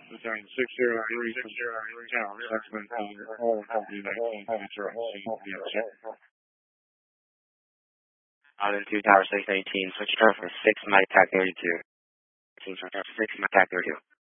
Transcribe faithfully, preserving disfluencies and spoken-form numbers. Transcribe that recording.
Return six zero three six zero three town. Section all company nineteen home zero home check. Island two Tower six eighteen. Switch turn for six Mike Tac thirty two. Switch turn for six Mike Tac thirty two.